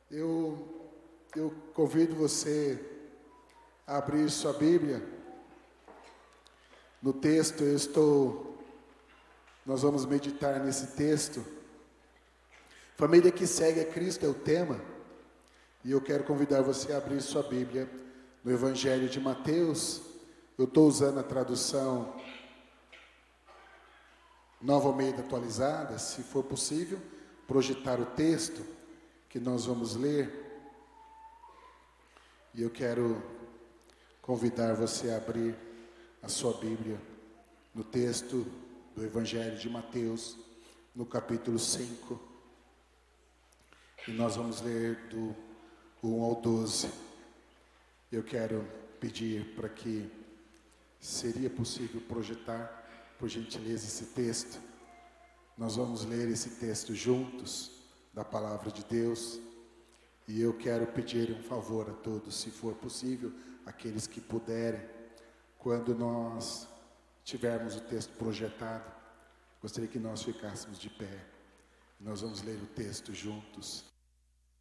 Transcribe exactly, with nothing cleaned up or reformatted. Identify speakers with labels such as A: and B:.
A: Eu, eu convido você a abrir sua Bíblia. No texto, eu estou, nós vamos meditar nesse texto. Família que segue a Cristo é o tema. E eu quero convidar você a abrir sua Bíblia no Evangelho de Mateus. Eu estou usando a tradução Nova Almeida atualizada. Se for possível, projetar o texto que nós vamos ler. E eu quero convidar você a abrir a sua Bíblia no texto do Evangelho de Mateus, no capítulo cinco. E nós vamos ler do um ao doze. Eu quero pedir para que, seria possível projetar, por gentileza, esse texto. Nós vamos ler esse texto juntos, da Palavra de Deus. E eu quero pedir um favor a todos, se for possível, aqueles que puderem, quando nós tivermos o texto projetado, gostaria que nós ficássemos de pé. Nós vamos ler o texto juntos.